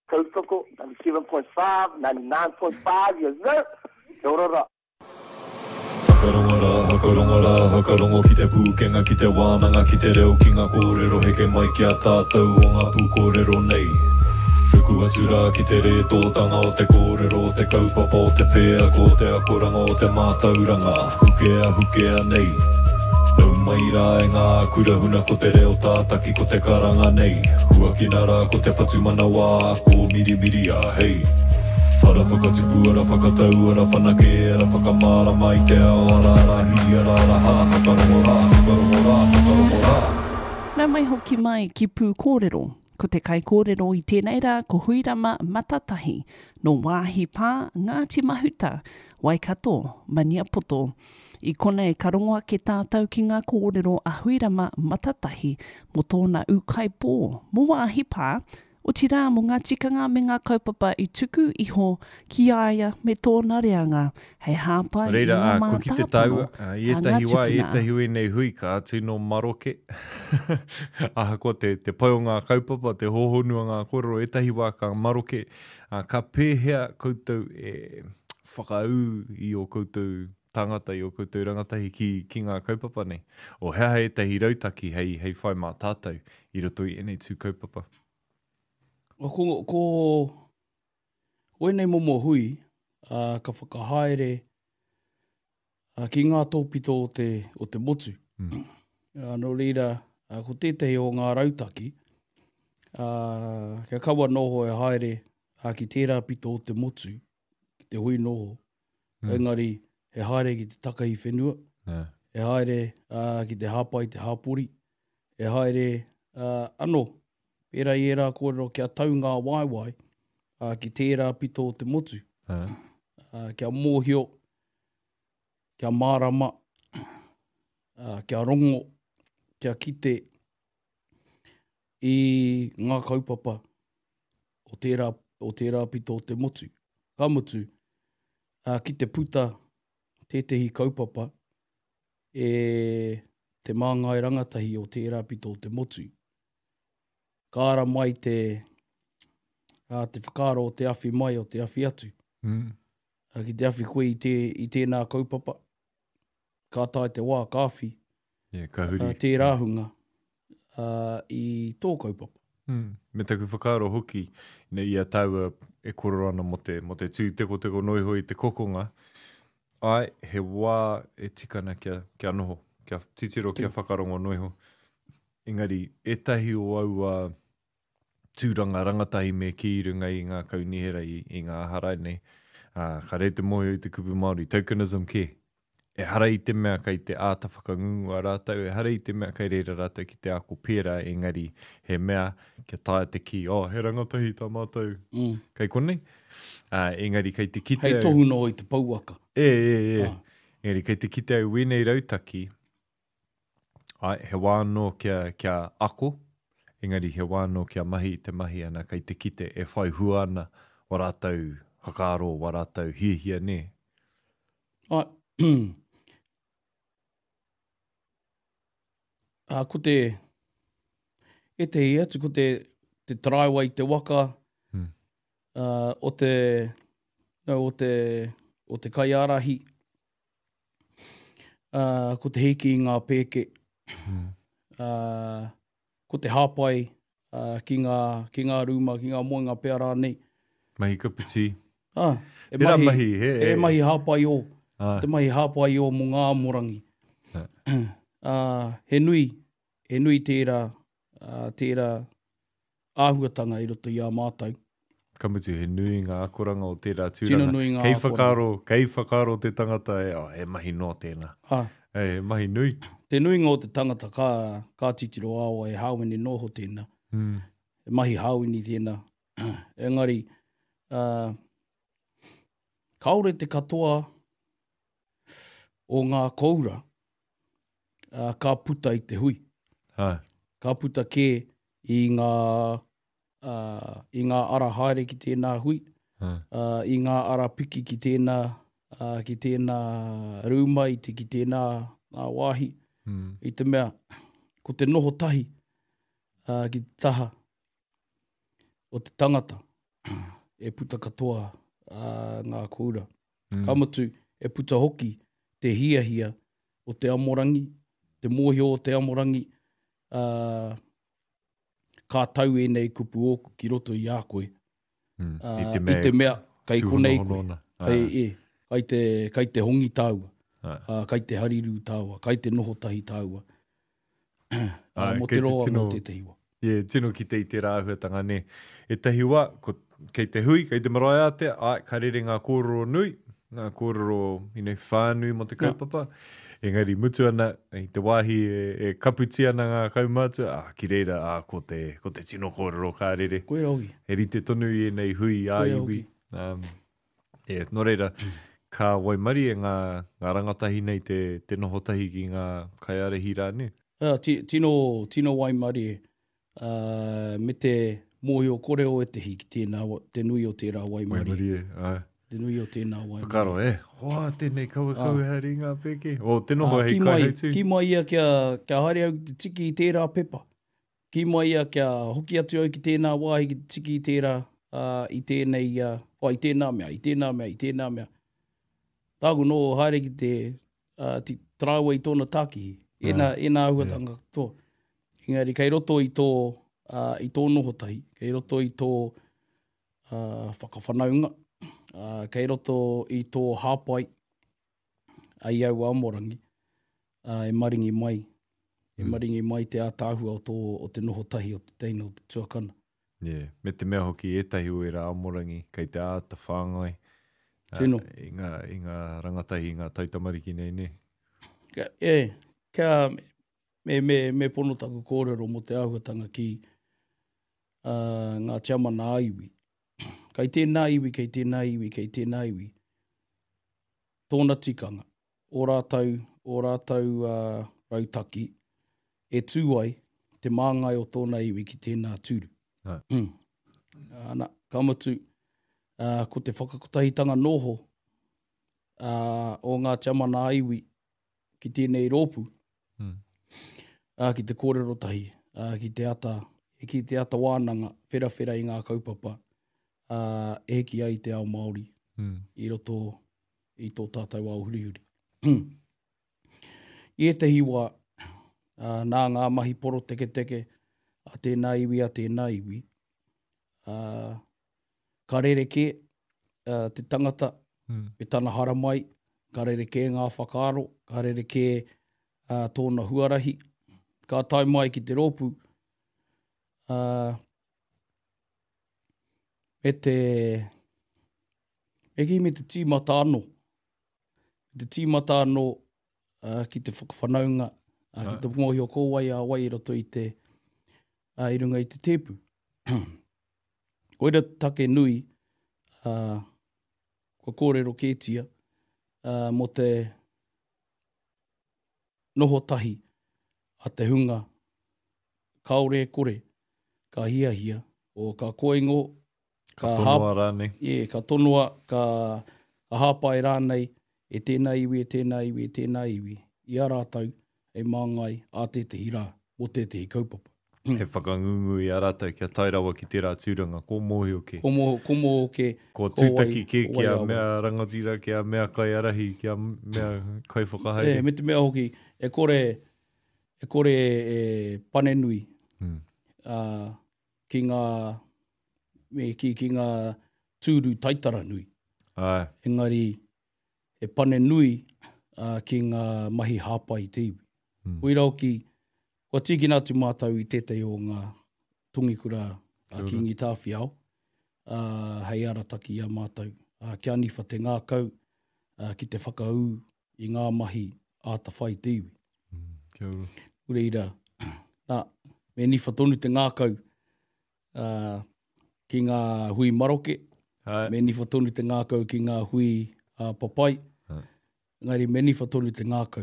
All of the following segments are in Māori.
kaupako, 97.5, 99.5, yes sir. Te orora. Hakarongo ki te pūkenga ki te wānanga ki te reo ki ngā kōrero heke mai ki a tātou o ngā pūkōrero nei. Ruku atura ki te re tōtanga o te kōrero o te kaupapa o te whea ko te akoranga o te mātauranga hukea nei. Nau mai rā e ngā kurahuna ko te reo tātaki ko te karanga nei. Hua ki nā rā ko te whatumana wā ko mirimiri a hei. Ara whakatipu, ara whakatau, ara whanake, ara whakamara mai te ao, ara rahi, ara raha, hakarongo rā. Nā mai hoki mai ki pū kōrero. Ko te kai kōrero i tēnei rā ko Huirama Matatahi no wāhi pā Ngāti Mahuta, Waikato, Maniapoto. I kone karongoa ke tātou ki ngā kōrero a Huirama Matatahi mo tōna ukaipō. Mo wāhi pā, o tira mo ngā tikanga me ngā kaupapa i tuku iho ki aia me tōna reanga hei hāpai i Reira, ngā ko ki te tau, ietahi wā, ietahi ui nei hui ka atu no maroke. Aha ko te pai o ngā kaupapa, te hohonua ngā kōrero, etahi wā ka maroke. Ka pēhea koutou e whakau i o koutou tangata, i o koutou rangatahi ki ngā kaupapa nei. O hea hei etahi rautaki hei whai mā tātou i roto i enei tū kaupapa. Ko oenei momo hui, ka whakahaere ki ngā tōpito o te motu. No reira, ko tētahi o ngā rautaki, kia kaua noho e haere ki tērā pito o te motu, ki te hui noho. Engari, he haere ki te takahi whenua, he haere ki te hāpai, te hāpori, he haere anō, pērā i era kōrero kia tau ngā waiwai ki tērā pito o te motu. Kia mōhio, kia mārama, kia rongo, kia kite i ngā kaupapa o tērā pito o te motu. Ka mutu, ki te puta tētehi kaupapa e te māngai rangatahi o tērā pito o te motu. Kāra mai te whakaro o te awhi mai o te awhi atu. Ki te awhi koe i tēnā kaupapa. Ka tai te wā kāwhi. Te rāhunga i tō kaupapa. Me taku whakaro hoki, i a tau e kororo ana mo te tū teko noiho i te kokonga. Ai, he wā e tikana kia noho, kia titiro, kia whakarongo noiho. Engari, etahi o au tūranga rangatahi me ki runga i ngā kaunihera i ngā harai nei. Ka rei te mohi i te kupu Māori, tokenism ke. E harai te mea kai te ātawhakangungu a rātau, e harai te mea kai reira rātau ki te ako pēra, engari he mea kia tae te ki, he rangatahi tā mātou. Kai konei? Engari kai te kite... Hei tohu no i te pauaka. Engari kai te kite au wenei rautaki, he wāno kia ako, engari he wāno kia mahi te mahi ana kai te kite e whai huana wa rātau hakaro, wa rātau hiehia ne. Ko te te atu, ko te taraiwa i te waka, o te kaiarahi, ko te hiki i ngā pēke, ko te hāpai ki ngā rūma, ki ngā moenga peara nei. Mahi kaputi. E mahi hāpai o. Te mahi hāpai o mo ngā morangi. He nui tērā āhuatanga i roto i a mātou. Kamutu, he nui ngā akoranga o tērā tūranga. Kei whakaro te tangata e mahi no tēnā. E mahi nui. Te nui ngō te tangata ka titiro awa e hāwini noho tēnā. E mahi hāwini tēnā. Engari, kaore te katoa o ngā koura, ka puta i te hui. Ka puta ke i ngā ara haere ki tēnā hui, i ngā ara piki ki tēnā rūma, ki tēnā wāhi. I te mea, ko te noho tahi ki te taha o te tangata, e puta katoa ngā koura. Kamatu e puta hoki te hiahia o te amorangi, te mōhio o te amorangi, ka tau e nei kupu oku ki roto i a koe. I te mea, kai konei koe. Kai te hongi tāua, kai te hariru tāua, kai te noho tahi tāua. Mo te roa, mo te te hiwa. Tino ki te i te rāhuatanga ne. E tahi wā, kei te hui, kei te marae a te, ka rere ngā kōrero nui, ngā kōrero whānui mo te kaupapa. Engari, mutu ana, i te wāhi e kaputi ana ngā kaumātu, ki reira, ko te tino kōrero kā rere. Koe rauhi. E rite tonu i nei hui a iwi. No reira, ka waimari e ngā rangatahi nei te noho tahi ki ngā kaiarehi rā ne? Tino waimari e. Me te mōhio koreo e te hiki te nui o tērā waimari. Te nui o tēnā waimari. Whakaro hoa tēnei kauhari ngā peke. Te noho hei kai hei tū. Ki mai ia kia haere au te tiki i tērā pepa. Ki mai ia kia hoki atu au ki tēnā wāhi ki tiki i tērā i tēnei, i tēnā mea. Tāgu no haere ki te traua i tōna tākihi. Ena ahuatanga tō. Engari, kei roto i tō nohotahi, kei roto i tō whakawhanaunga, kei roto i tō hāpai ai au amorangi, e maringi mai. E maringi mai te ātāhua o te nohotahi o te teina o te tuakana. Me te mea hoki etahi o era amorangi, kei te āta whāngai. Tino. I ngā rangatahi, ngā tautamariki nei ne. Me pono taku kōrero mo te ahuatanga ki ngā tiamana aiwi. Kei tēnā iwi. Tōna tikanga. O rātau rautaki. E tūai te māngai o tōna iwi ki tēnā tūru. Ana, kamatu, ko te whakakotahitanga noho o ngā tiamana aiwi ki tēnei rōpu. Ki te kōrero tahi, ki te ata wānanga, whera i ngā kaupapa, e ki ai te ao Māori, i roto i tō tātou ao hurihuri. I te hiwa, nā ngā mahi poro teke, a tēnā iwi, ka rereke te tangata, e tana haramai, ka rereke ngā whakaaro, ka rereke tōna huarahi, ka tai mai ki te rōpu, me te tīmata anō. Te tīmata anō ki te whakawhanaunga, ki te mōhio kōwai a wai roto i runga i te tēpu. Koira take nui, ko kōrero kētia, mo te noho tahi, a te hunga, kaore kore, ka hiahia, o ka koingo, ka tonua rānei. Ka tonua, ka hāpai rānei, e tēnā iwi, i a rātau, e māngai, a tētahi rā, o tētahi kaupapa. He whakangungu i a rātau kia tairawa ki tērā tūranga, ko mōhio ke. Ko mōhio ke. Ko tūtaki ke kia mea rangatira, kia mea kai arahi, kia mea kai whakahaere. Me te mea hoki, e kore pane nui ki ngā tūru taitara nui. Engari, e pane nui ki ngā mahi hāpai te iwi. Koirau ki, kua tīkina atu mātau i tētai o ngā tungikura ki ngi tāwhiao, hei arataki a mātau. Kia niwha te ngākau, ki te whakau i ngā mahi āta whai te iwi. Ureira, me niwha tonu te ngākau ki ngā hui maroke, me niwha tonu te ngākau ki ngā hui papai, ngari me niwha tonu te ngākau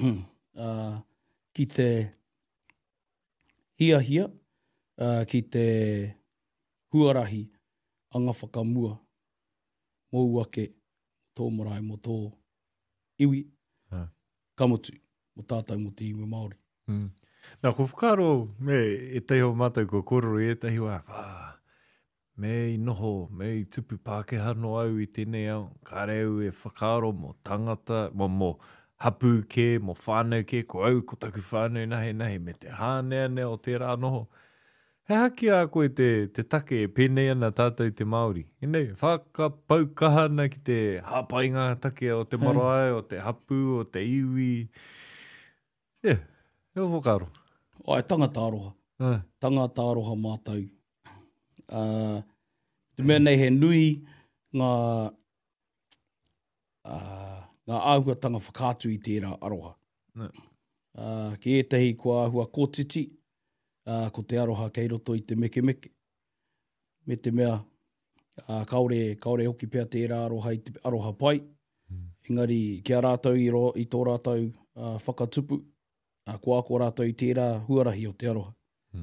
ki te hiahia, ki te huarahi anga whakamua, mō ake, tō marae, mo tō iwi, kamutu, mo tātou mo te iwi Māori. Nā, ko whakaro, e teho mātou ko kororo e tehi wā, me i noho, me i tupu Pākehā no au i tēnei au, ka reu e whakaaro mō tangata, mō hapu ke, mō whānau ke, ko au, ko taku whānau nahe, me te hānea nea o tērā noho. He haki a koe te take e pēnei ana tātou te Māori. Inei, whakapaukahana ki te hāpainga take o te marae, o te hapu, o te iwi. Yeah, e o whakaaro. Ai, tangata aroha. Tangata aroha mātou. Te mea nei he nui ngā āhuatanga whakātu i tērā aroha. Ki etahi kua ahua kōtiti, ko te aroha kei roto i te meke. Me te mea, kaore hoki pia tērā aroha i te aroha pai. Engari, kia rātou i tō rātou whakatupu, ko rātou i tērā huarahi o te aroha.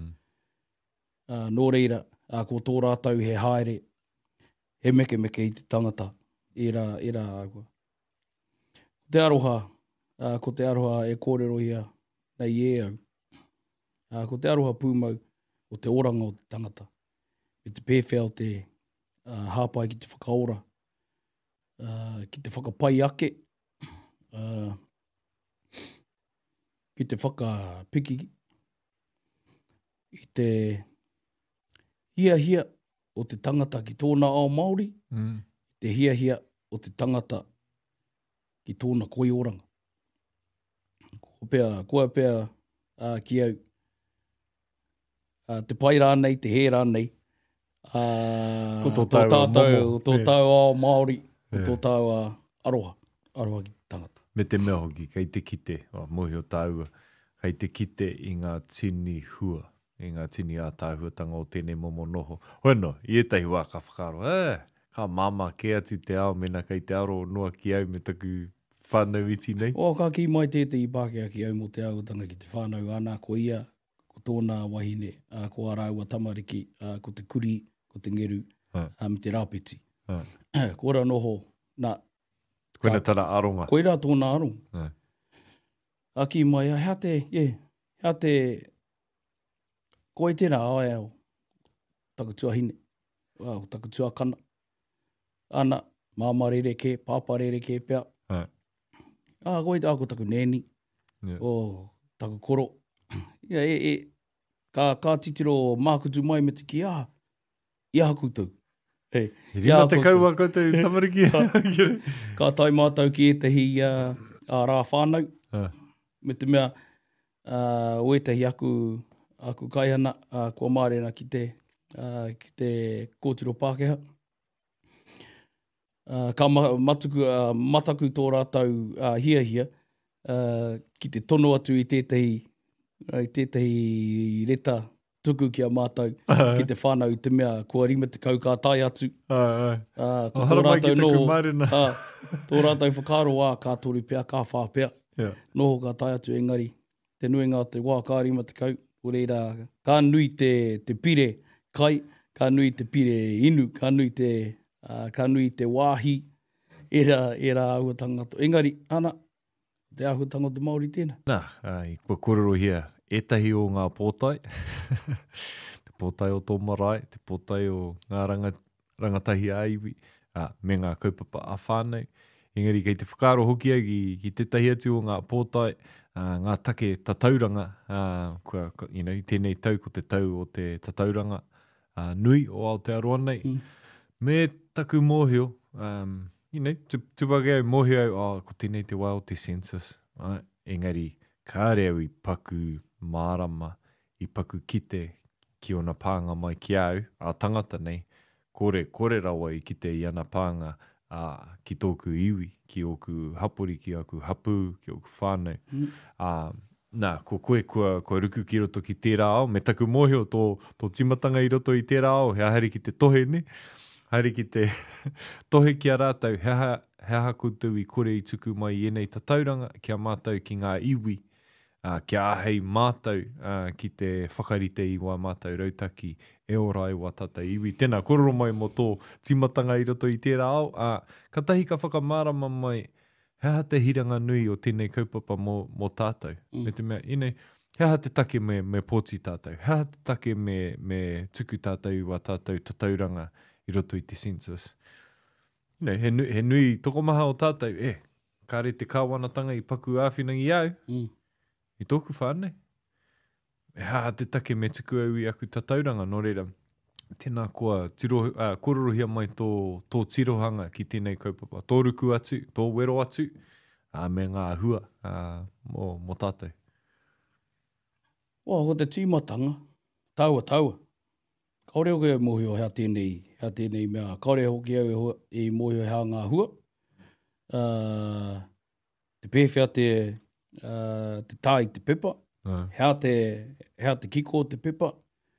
Nō reira, ko tō rātou he haere, he meke i te tangata, e rā agua. Ko te aroha e kōrero ia nei e au. Ko te aroha pūmau o te oranga o te tangata. Me te pēwhea o te hāpai ki te whakaora, ki te whakapai ake, ki te whakapiki, i te hia o te tangata ki tōna ao Māori, te hia o te tangata ki tōna koioranga. Koa pēa ki au, te pai rānei, te he rānei, tō tātou ao Māori, tō tātou aroha ki tangata. Me te mea hoki, kei te kite, mohi o tāua, kei te kite i ngā tini hua, i ngā tini a tāhuatanga o tēnei momo noho. Hoeno, i etahi wā ka whakaro, ka mama ke atu te ao, mena kei te aro noa ki au me taku whānau iti nei. Ka ki mai tētai Pākehā ki au mo te autanga ki te whānau ana, ko ia, ko tōna wahine, ko araua tamariki, ko te kuri, ko te ngeru, me te rāpiti. Ko ora noho, koina tana aronga. Koira tōna aronga. A ki mai, hea te, koe tēnā ae au, takutua hine, takutua kana, ana, māma rereke, pāpa rereke pia. Koe ko taku nēni, taku koro. Ka titiro mākutu mai me te ki, ia koutou. Rima te kaua koutou tamariki. Ka tai mātou ki etahi rā whānau. Me te mea, o etahi aku kaihana, kua mārena ki te kōtiro Pākehā. Ka mataku tō rātou hia, ki te tono atu i tētahi reta tuku ki a mātou, ki te whānau i te mea, kua rima te kau ka tai atu. Ko tō rātou noho, tō rātou whakaro ka tori pia, ka whā pia. Noho ka tai atu engari, te nuinga te wā ka rima te kau, o reira, ka nui te pire kai, ka nui te pire inu, ka nui te wāhi, era ahuatanga. Engari, ana, te ahuatanga te Māori tēnā. Kua kōrero hia, etahi o ngā pōtai, te pōtai o tō marae, te pōtai o ngā rangatahi aiwi, me ngā kaupapa a whānau. Engari, kei te whakaro hoki au ki tētahi atu o ngā pōtai, ngā take tatauranga, i tēnei tau ko te tau o te tatauranga nui o Aotearoa nei. Me taku mōhio, tupake au mōhio au, ko tēnei te wā o te census. Engari, kāre au i paku mārama, i paku kite ki ona pānga mai ki au, a tangata nei, kore rawa i kite i ana pānga ki tōku iwi, ki oku hapori, ki oku hapu, ki oku whānau. Ko koe kua ruku ki roto ki tērā ao, me taku mōhio tō timatanga i roto i tērā ao, hea hari ki te tohe ne, hari ki te tohe ki a rātau, hea koutou i kore i tuku mai i enei tatauranga, kia mātou ki ngā iwi, kia ahei mātou ki te whakarite i wā mātou rautaki e ora i wā tata iwi. Tēnā, kororo mai mo tō timatanga i roto i tērā ao, ka tahi ka whakamārama mai, hea te hiranga nui o tēnei kaupapa mō tātou. Me te mea, Hea te take me pōti tātou. Hea te take me tuku tātou wa tātou tatauranga I roto I te census. He nui toko maha o tātou, kāre te kāwanatanga I paku āwhinangi au. I tōku whānei. Hea te take me tuku au I aku tatauranga, no reira. Tēnā kua kororohia mai tō tirohanga ki tēnei kaupapa. Tō ruku atu, tō wero atu, me ngā hua mō tātou. Ko te tīmatanga, taua. Kaore hoki e mohio hea tēnei mea. Kaore hoki au e mohio hea ngā hua. Te pēwhia te tāi te pepa. Hea te kiko te pepa.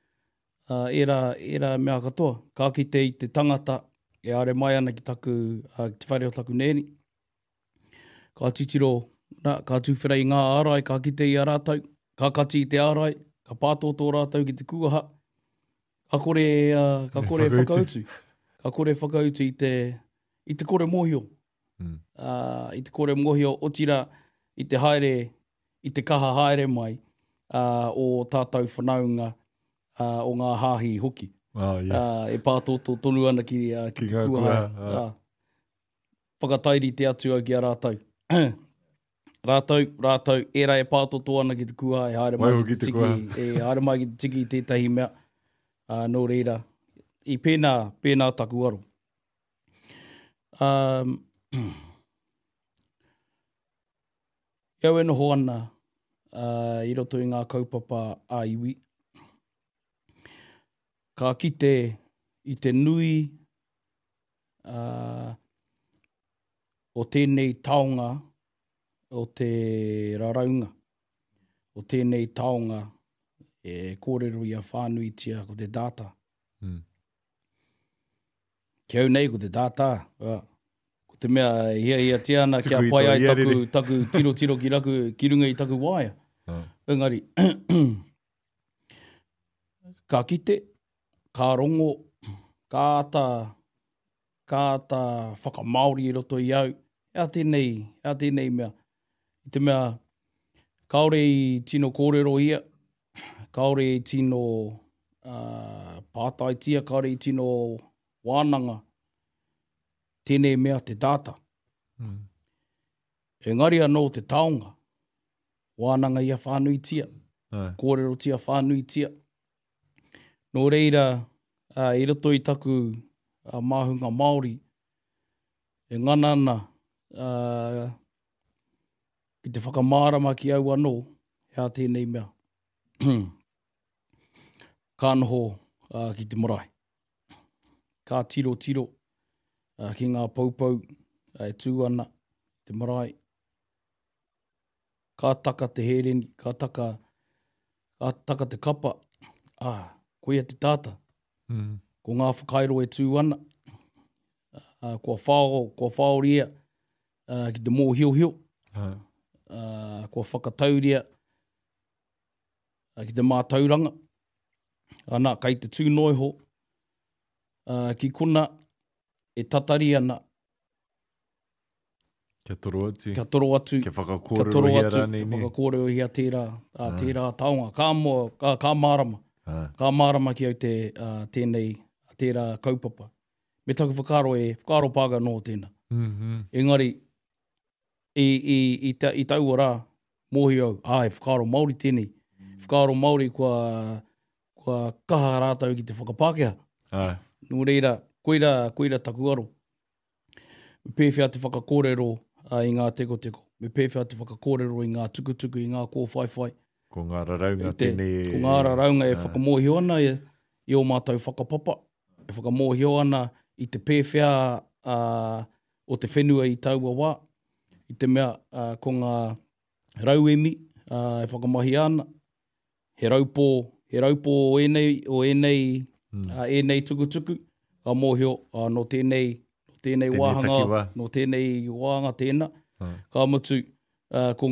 Era mea katoa. Ka kite I te tangata e are mai ana ki taku, te whare o taku nēni. Ka titiro, ka tūwhera I ngā ārai, ka kite I a rātau. Ka kati I te ārai, ka pātōtō rātau ki te kuaha. Ka kore whakautu. Ka kore whakautu I te kore mohio. I te kore mohio o tira I te haere, I te kaha haere mai o tātou whanaunga o ngā hāhi hoki. E pātōtō tonu ana ki te kuaha. Whakatairi te atu au ki a rātau. Rātau, era e pātoto ana ki te kua, e haere mai ki te tiki I tētahi mea, nō reira, I pēnā taku aro. Iau e noho ana, I roto I ngā kaupapa a iwi. Ka kite I te nui o tēnei taonga, o te raraunga, o tēnei taonga e kōrero I a whānui tia ko te data. Ki au nei ko te data. Ko te mea ia tiana kia pai ai taku tiro ki runga I taku waia. Engari, ka kite, ka rongo, ka ata whakamaori I roto I au. Ea tēnei mea. I te mea, kaore I tino kōrero ia, kaore I tino pātaitia, kaore I tino wānanga, tēnei mea te data. Engari anō te taonga, wānanga ia whānui tia, kōrero tia whānui tia. Nō reira, I roto I taku māhunga Māori, e ngana ana, ki te whakamārama ki au anō, hea tēnei mea. Ka noho ki te marae. Ka tiro, ki ngā paupau, e tūana, te marae. Ka taka te hereni, ka taka te kapa. Koia te tāta. Ko ngā whakairo e tūana. Kua whaoria ki te mō hio. Kua whakatauria ki te mātauranga. Ana, kai te tūnoiho. Ki kuna e tatari ana. Kia toro atu. Kia whakakōrero rānei. Kia whakakōrero hia tērā taonga. Ka mārama. Ka mārama ki au tēnei, tērā kaupapa. Me taku whakaro pāga nō tēnā. Engari, I taua rā, mōhi au, e whakaro Māori tēnei. Whakaro Māori kua kaha rātau ki te whakapākea. Nō reira, koira taku aro. Me pēwhia te whakakōrero I ngā teko. Me pēwhia te whakakōrero I ngā tukutuku, I ngā kōwhaiwhai. Ko ngā raraunga tēnei. Ko ngā raraunga e whakamōhio ana I o mātou whakapapa. E whakamōhio ana I te pēwhia o te whenua I taua wā. I te mea ko ngā rauemi e whakamahi ana. He raupō o enei tukutuku. Ka mōhio no tēnei wāhanga, no tēnei wāhanga tēnā. Ka mutu ko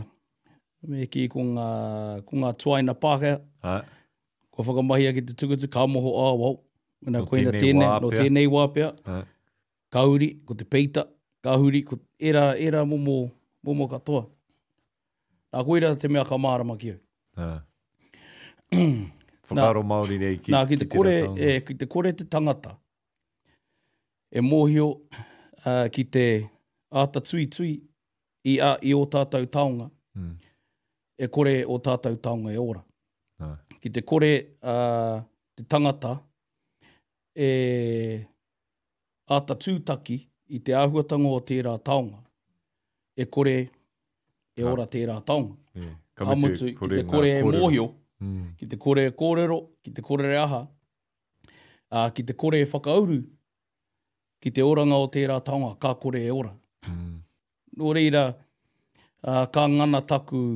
ngā tuaina pākea. Ko whakamahia ki te tukutuku, ka moho wau. No tēnei wāpea. Kauri, ko te peita. Kahuri, ko era momo katoa. Nā koira te mea ka mārama ki au. Whakaaro Māori nei ki, ki te kore te tangata. E mōhio ki te āta tui i o tātou taonga. E kore o tātou taonga e ora. Ki te kore te tangata e āta tūtaki i te āhuatanga o tērā taonga. E kore e ora tērā taonga. Amutu, ki te kore e mōhio, ki te kore e kōrero, ki te kore e aha, ki te kore e whakauru, ki te oranga o tērā taonga, ka kore e ora. Nō reira, ka ngana taku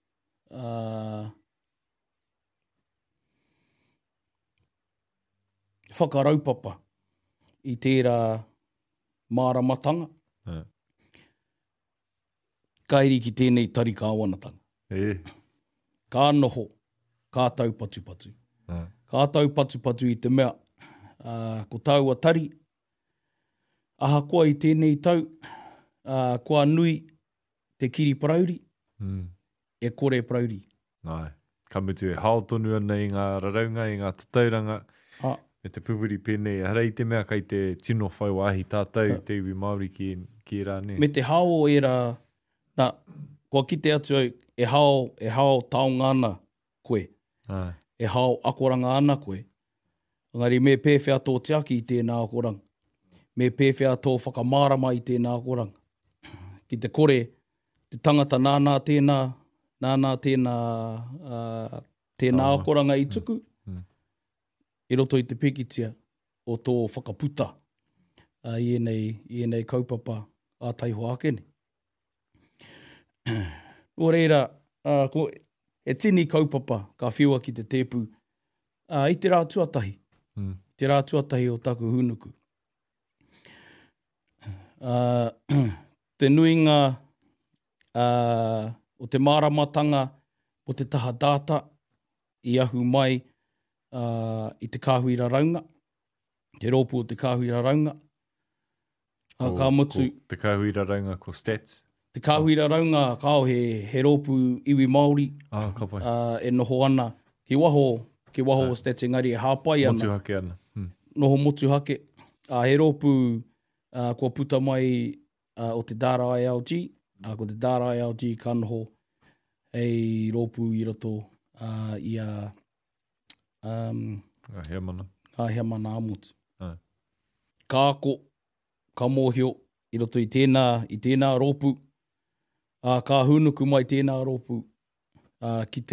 whakaraupapa i tērā māramatanga. Kairi ki tēnei tari kāwanatanga. Ka noho, ka tau patu. Ka tau patu i te mea, ko tau a tari, aha koa i tēnei tau, koa nui te kiri prauri, e kore prauri. Ka mutu e haotonu ana i ngā raraunga, i ngā tatauranga, e te pupuri pēnei. Hara i te mea kai te tino whai wāhi tātou, te iwi Māori ki rāne. Me te hao e rā, kua kite atu au, e hao taonga ana koe. E hao akoranga ana koe. Ngari me pēwhea tō tiaki i tēnā akoranga. Me pēwhea tō whakamārama i tēnā akoranga. Ki te kore, te tangata nānā tēnā akoranga i tuku, i roto i te pekitia o tō whakaputa i enei kaupapa a taiho akene. Nō reira, e tini kaupapa ka whiua ki te tēpu i te rā tuatahi. Te rā tuatahi o taku hunuku. Te nuinga o te māramatanga o te taha data i ahu mai i te kāhuira raunga. Te rōpu o te kāhuira raunga. Ka mutu, Te kāhuira raunga ko stats. Te kāhuira raunga kāo he rōpu iwi Māori. E noho ana. Ki waho o stats engari e hāpai ana. Motu hake ana. Noho motu hake. He rōpu kua puta mai o te Dara ILG. Ko te Dara ILG ka noho hei rōpu i roto i a Heamana amutu. Ka ako, ka mōhio i roto i tēnā rōpu. Ka hunuku mai tēnā rōpu ki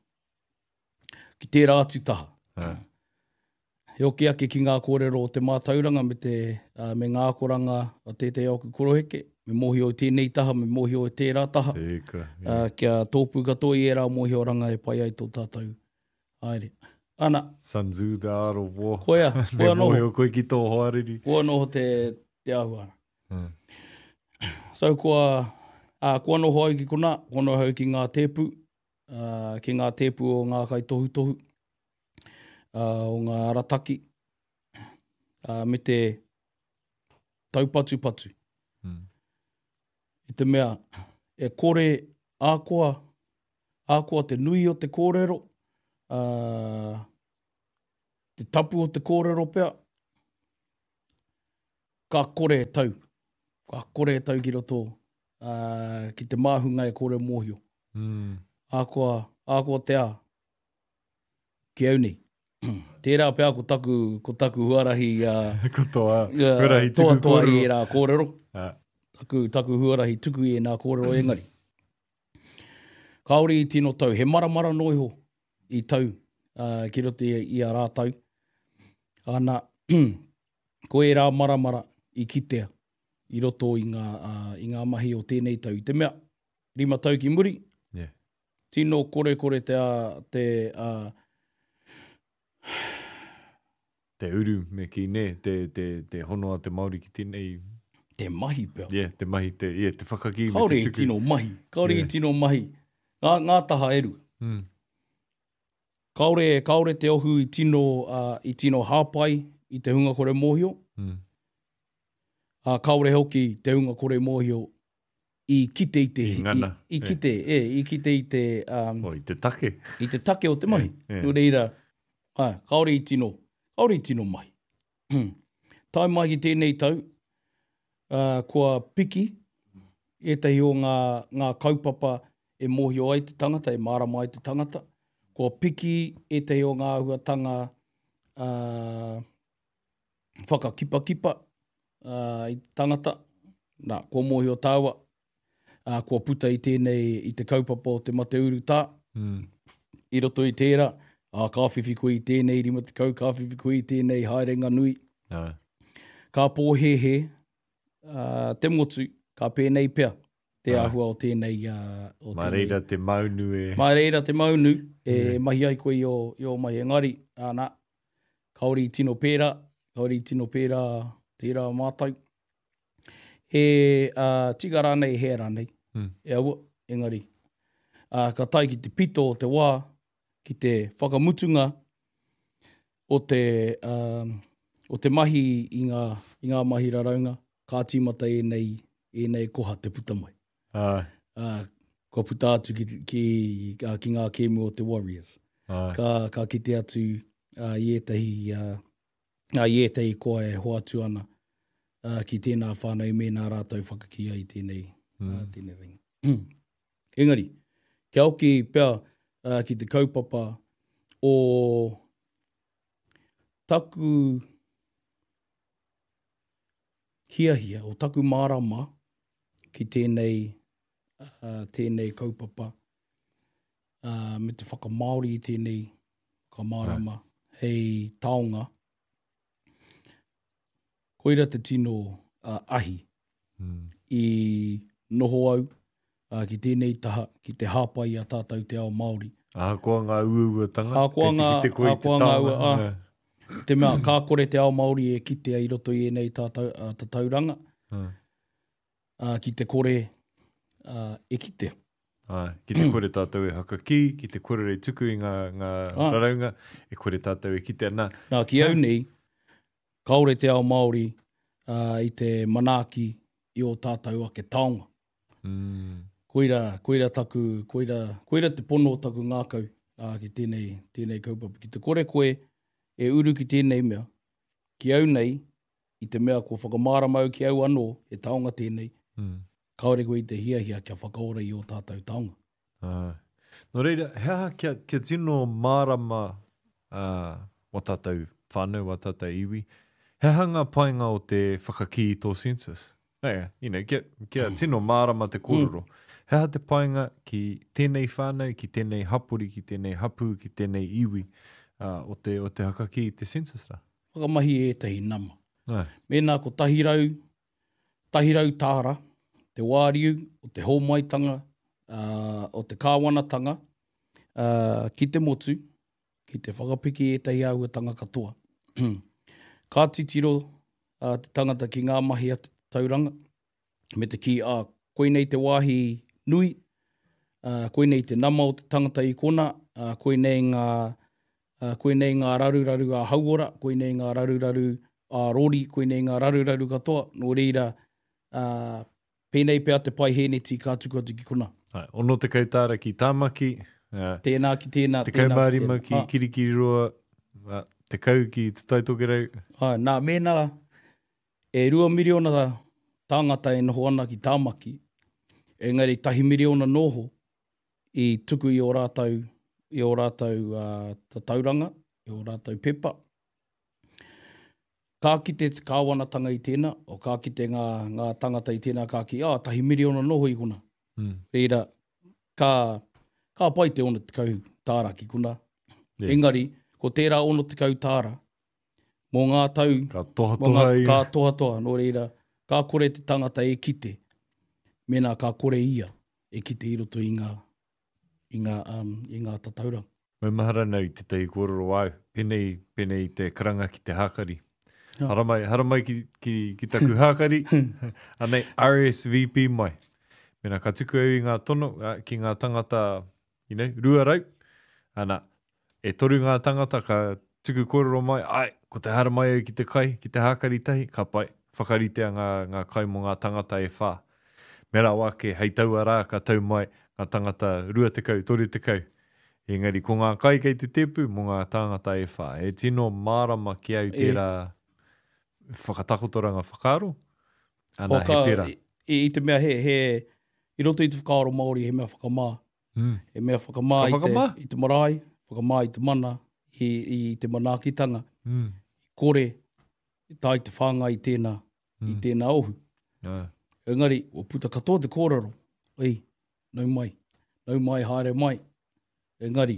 te rātu taha. He oki ake ki ngā kōrero o te mātauranga me ngā koranga o tētei auku koroheke. Me mōhio i tēnei taha, me mōhio i tērā taha. Kia tōpu katoa i era mōhio ranga e pai ai tō tātou. Aere. Ana. Sanzu da aro wō. Koia noho. Mōhio koe ki tō hoariri. Koa noho te ahuara. So kua noho au ki kona, kua noho au ki ngā tēpu, ki ngā tēpu o ngā kai tohu, o ngā arataki, me te taupatu. I te mea, e kore ākoa te nui o te kōrero, te tapu o te kōrero pea, ka kore e tau. Ka kore e tau ki roto ki te māhunga e kore mōhio. Ākoa te a, ki au nei. Tērā pea ko taku huarahi ko huarahi tuku toa i e rā kōrero. Taku huarahi tuku i e nā kōrero engari. Kaori i tino tau, he maramara noiho i tau ki roto i a rātau. Ana, ko e rā maramara i kitea. I roto i ngā mahi o tēnei tau. I te mea, 5 tau ki muri. Tino kore te uru me ki ne, te honoa te Māori ki tēnei. Te mahi pia. Te mahi, te whakaki. Kaore i tino mahi. Kaore i tino mahi. Ngā taha eru. Kaore te ohu i tino hāpai i te hunga kore mōhio. Kaore hoki te hunga kore mōhio i kite i te... I ngana. I kite, i kite i te... I te take. I te take o te mahi. No reira, kaore i tino. Kaore i tino mahi. Tai mai ki tēnei tau, kua piki, etahi o ngā kaupapa e mohio ai te tangata, e marama ai te tangata. Kua piki, etahi o ngā huatanga whakakipa-kipa i te tangata. Nā, kua mohio tāua, kua puta i tēnei, i te kaupapa o te mate uru tā. I roto i tērā, ka whiwhi koe i tēnei rima te kau, ka whiwhi koe i tēnei haerenga nui. Ka pōhehe, te motu, ka pēnei pea, te āhua o tēnei... Mā reira te maunu e... Mā reira te maunu, e mahi ai koe i o mai engari. Nā, kaori i tino pērā, tērā mātai. He tika rānei, he rānei, e aua, engari. Ka tai ki te pito o te wā, ki te whakamutunga o te mahi i ngā mahi raraunga, ka tīmata e nei koha te puta mai. Kua puta atu ki ngā kēmu o te Warriors. Ka kite atu i etahi koa e hoatu ana ki tēnā whānau me nā rātou whakakia i tēnei thing. Engari, kia oki pea ki te kaupapa o taku hiahia, o taku marama ki tēnei kaupapa me te whakamaori i tēnei marama hei taonga. Koira te tino ahi i noho au ki tēnei taha, ki te hāpai a tātou te ao Māori. Koa ngā uauatanga, kei te koe i te taonga. Te mea, kā kore te ao Māori e kitea i roto i enei tauranga. Ki te kore e kitea. Ki te kore tātou e hakaki, ki te kore rei tuku i ngā raraunga, e kore tātou e kitea nā. Nā, ki au nei, kaore te ao Māori i te manaaki i o tātou ake taonga. Koira te pono o taku ngākau ki tēnei kaupapa. Ki te kore koe e uru ki tēnei mea, ki au nei, i te mea ko whakamarama au ki au anō, e taonga tēnei, kaore koe i te hiahia kia whakaora i o tātou taonga. No reira, hea kia tino marama o tātou whānau, o tātou iwi, he hanga painga o te whakaki i tō census. Kia tino marama te kōrero. Hea te painga ki tēnei whānau, ki tēnei hapuri, ki tēnei hapu, ki tēnei iwi o te hakaki i te census rā. Whakamahi e tahi nama. Mēnā ko tahirau tāra, te wāriu, o te hōmaitanga, o te kāwanatanga, ki te motu, ki te whakapiki e tahi auatanga katoa. Ka titiro te tangata ki ngā mahi a te tauranga, me te ki koe nei te wāhi nui, koe nei te nama o te tangata i kona, koe nei ngā raruraru a hauora, koe nei ngā raruraru a rori, koe nei ngā raruraru katoa, no reira pēnei pēr te pai hēneti ka tuku atu ki kona. Ono te kautāra ki tāmaki, tēnā ki tēnā. Te kaumārima ki kirikiriroa, te kau ki te taitokerau. Nā, mēnā e 2 miriona tāngata e noho ana ki tāmaki, engari 1 miriona noho i tuku i o rātou tauranga, i o rātou pepa. Ka kite te kāwanatanga i tēnā, o ka kite ngā tangata i tēnā ka ki, 1 miriona noho i kuna. Reira, ka pai te ono te kau tāra ki kuna. Engari, ko tērā ono te kau tāra, mō ngā tau, ka tohatoha, no reira, ka kore te tangata e kite, mena ka kore ia e kite i roto i ngā tatauranga. Mai mahara nau te tei kōrero au, penei te karanga ki te hākari. Haramai ki taku hākari, anei RSVP mai. Mena ka tuku au i ngā tono, ki ngā tangata, rua rau, ana, e toru ngā tangata ka tuku kōrero mai, ko te haramai au ki te kai, ki te hākari tahi, ka pai, whakaritea ngā kai mo ngā tangata e whā. Mera wake, hei tau arā, ka tau mai, ngā tangata 2 tekau, 3 tekau. Engari, ko ngā kai kei te tepu, mo ngā tāngata e whā. E tino mārama ki au tērā whakatakotoranga whakaaro. Ana he pera. I te mea i roto i te whakaaro Māori, he mea whakamā. He mea whakamā i te marae, whakamā i te mana, i te manaakitanga. Kore, tā i te whāngai i tēnā ohu. Engari, o puta katoa te kōrero. Ei, nau mai, haere mai. Engari,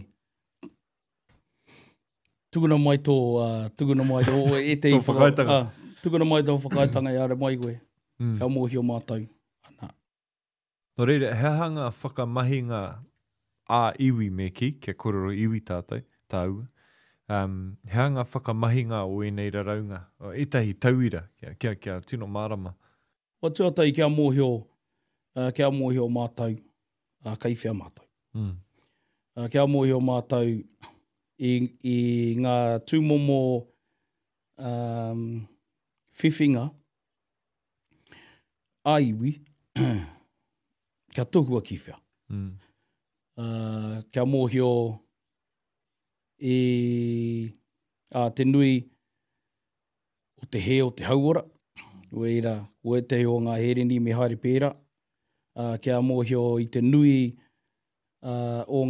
tuguna mai tō e te whakaitanga. Tuguna mai tō whakaitanga i are mai koe. Kia mōhi o mātou. Ana. No reira, he hanga whakamahinga a iwi me ki, kia kororo iwi tātou, tāu. He hanga whakamahinga o enei raraunga. O etahi tauira, kia tino mārama. O tuatai kia mōhi o mātou, kaiwhea mātou. Kia mōhi o mātou i ngā tūmomo whiwhinga a iwi, kia tohua ki whia. Kia mōhi o te nui o te he o te hauora, Ueira, ue te o ngā hereni me haere pēra. Kia mōhi o i te nui o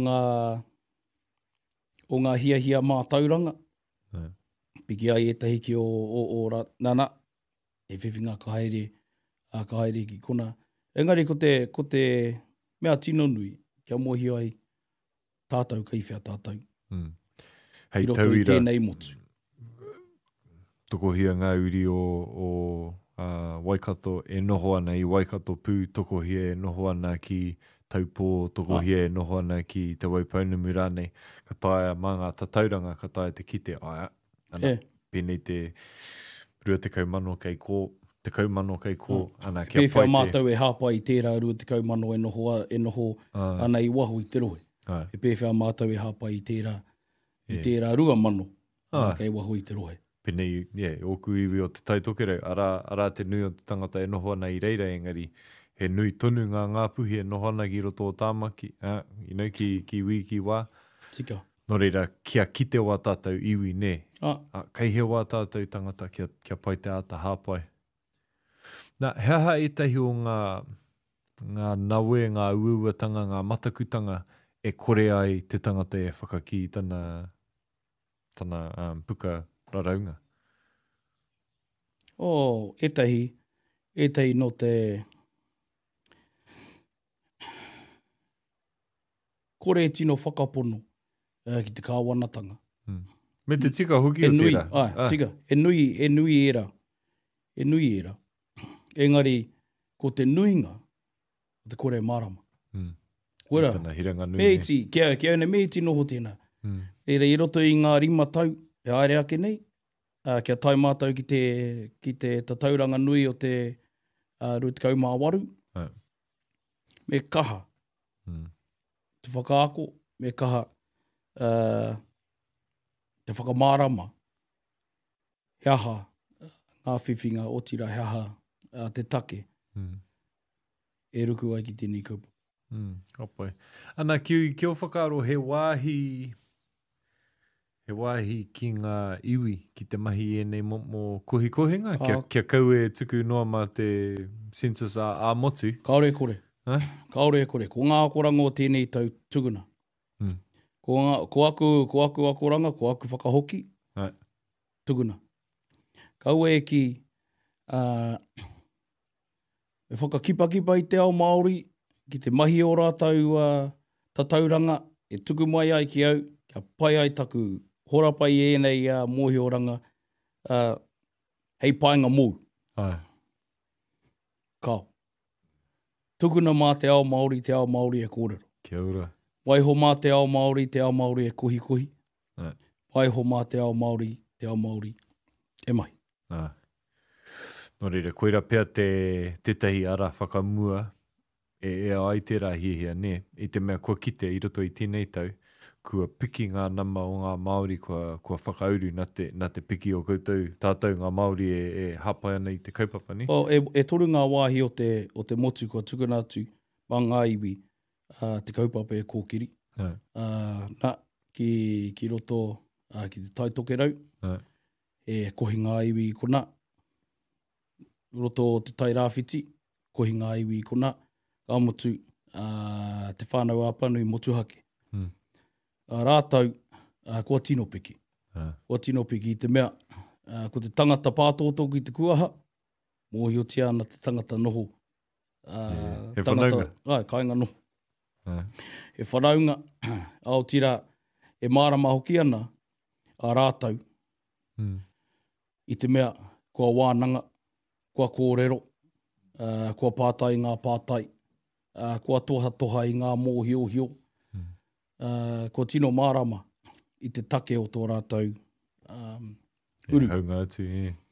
ngā hiahia mātauranga. Piki ai e tahi ki o nana, e whiwhinga ka haere ki kona. Engari ko te mea tino nui, kia mōhi ai tātou kaiwhea tātou. Hei I roto i tēnei motu. Tokohia ngā uri o Waikato e noho ana i Waikato pū, tokohia e noho ana ki Taupō, tokohia e noho ana ki te Waipounamu rānei. Ka taia mā ngā tatauranga, ka taia te kite aia. Ana, pēnei te 20 mano kei kō, te kaumano kei kō. Ana, kia pai te... Pewhia mātou e hāpai i tērā 20 mano e noho ana i waho i te rohe. E pewhia mātou e hāpai i tērā 2 mano kei waho i te rohe. Pēnei, oku iwi o te taitokerau, ara te nui o te tangata e noho ana i reira, engari, he nui tonu ngā puhi e noho ana ki roto o tāmaki, ki iwi, ki wā. Tika. No reira, kia kite wā tātou iwi, ne? Kei he wā tātou tangata kia pai te ata hāpai. Nā, heha etahi o ngā nawe, ngā uauatanga, ngā matakutanga e kore ai te tangata e whakaki i tana puka raraunga. Etahi no te kore tino whakapono ki te kāwanatanga. Me te tika hoki o tērā. Tika, e nui era. Engari, ko te nuinga, te kore marama. Kura, meiti, kia ene meiti noho tēnā. Eira i roto i ngā 5 tau, e aere ake nei, kia tai mātou ki te tatauranga nui o te 28. Me kaha, te whakaako, me kaha te whakamārama, he aha, ngā whiwhinga o tira, he aha, te take, e ruku ai ki tēnei kupu. Opai. Ana, ki o whakaaro, he wāhi ki ngā iwi ki te mahi e nei mo kohi-kohinga, kia kau e tuku noa mā te census a motu. Kaore e kore. Ko ngā akoranga o tēnei tau tuguna. Ko aku akoranga, ko aku whakahoki, tuguna. Kau e ki e whakakipa i te ao Māori, ki te mahi o rātau tatauranga, e tuku mai ai ki au, kia pai ai taku horapai e nei mōhi o ranga, hei paenga mō. Kao. Tukuna mā te ao Māori e kōrero. Kia ora. Waiho mā te ao Māori e kohi-kohi. Waiho mā te ao Māori e mai. No reira, koira pia tetahi ara whakamua, e ai tērā hiehia, ne? I te mea kua kite i roto i tēnei tau. kua piki ngā nama o ngā Māori kua whakauru nā te piki o koutou tātou ngā Māori e hapa ana i te kaupapa ni? E toru ngā wāhi o te motu kua tukuna atu mā ngā iwi te kaupapa e kōkiri. Nā, ki roto ki te taitoke rau, e kohi ngā iwi i kona. Roto o te tai rāwhiti, kohi ngā iwi i kona. Ka motu te whānau āpanu i motuhake. Rātau, kua tino piki. Kua tino piki i te mea, ko te tangata pātōtō ki te kuaha, mōhi o tia ana te tangata noho. He whanaunga? Kāinga noho. He whanaunga, Aotearoa, e mārama hoki ana, a rātau, i te mea, kua wānanga, kua kōrero, kua pātai ngā pātai, kua toha i ngā mōhio, kua tino mārama i te take o tō rātau uru. Haunga atu,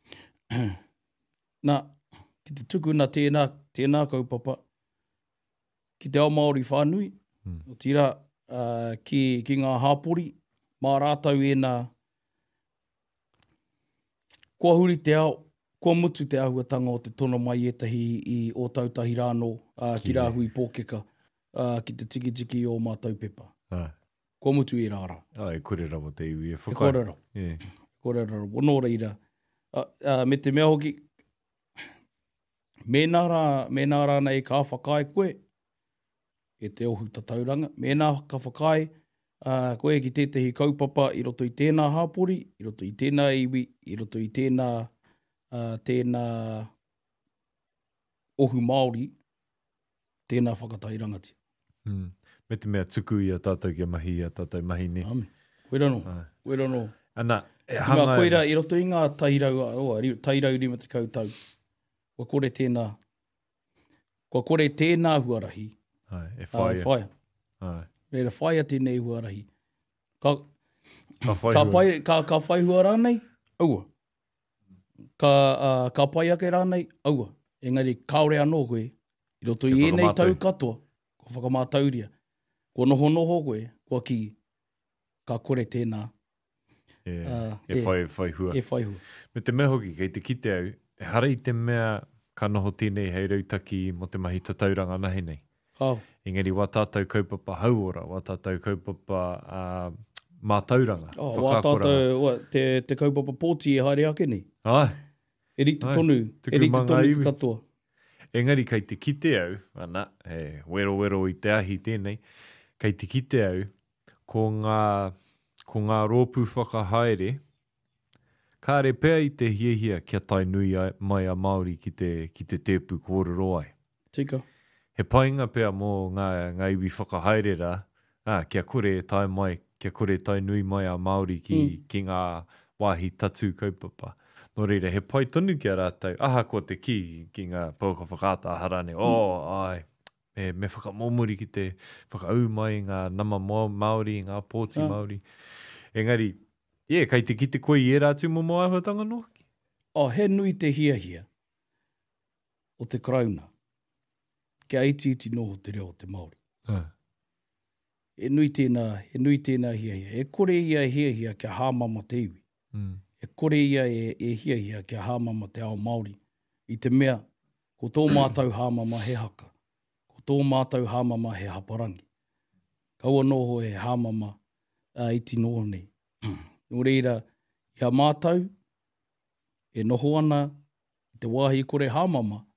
Nā, ki te tukuna tēnā kaupapa, ki te ao Māori whānui, o tira ki ngā hāpori, mā rātau kua huri te ao, kua mutu te ahuatanga o te tono mai etahi i o tautahi rāno, ki rāhui pōkeka, ki te tiki o mātou pepa. Kua mutu e rāra. E kore rawa te iwi e whakai. E kore rawa. Kore rawa. Wono reira. Me te mea hoki, mēnā rāna e ka whakai koe, e te ohu tatauranga. Mēnā ka whakai koe ki tētahi kaupapa i roto i tēnā hāpori, i roto i tēnā iwi, i roto i tēnā ohu Māori, tēnā whakatairangati. Me te mea tuku i a tātou ki a mahi, a tātou mahi ne. Koe rano. Ana, e hangai. Koeira, i roto i ngā tairau rima te kautau, kua kore tēnā huarahi. E whaia. Reira whaia tēnei huarahi. Ka whai hua rānei, aua. Ka pai ake rānei, aua. Engari, kaore anō koe, i roto i enei tau katoa, kua whakamātauria. Kua noho koe, kua ki, ka kore tēnā. E whai hua. E whai hua. Me te mea hoki, kei te kite au, e hara i te mea ka noho tēnei hei rautaki mo te mahi tatauranga nahi nei. Engari, wā tātou kaupapa hauora, wā tātou kaupapa mātauranga. Wā tātou, te kaupapa pōti e haere ake nei. E rita tonu, e rita tonu te katoa. Engari, kei te kite au, ana, wero i te ahi tēnei, kei te kite au, ko ngā rōpū whakahaere, kāre pēr i te hiehia kia tai nui mai a Māori ki te tēpū kōrero ai. Tika. He painga pēr mō ngā iwi whakahaere rā, kia kore tai mai, kia kore tai nui mai a Māori ki ngā wāhi tatu kaupapa. Nō reira, he pai tonu ki a rātou, aha ko te ki ngā pauka whakaata harane, me whakamomori ki te whakaau mai ngā nama Māori, ngā pōti Māori. Engari, kei te ki te koe i e rātu mo āhuatanga no? He nui te hiahia o te krauna, kia iti noho te reo te Māori. E nui tēnā hiahia. E kore ia hiahia kia hāmama te iwi. E kore ia e hiahia kia hāmama te ao Māori. I te mea, ko tō mātou hāmama he haka. Ko tō mātou hāmama he haparangi. Kaua noho he hāmama iti noho nei. Nō reira, ia mātou, e noho ana, i te wāhi kore hāmama,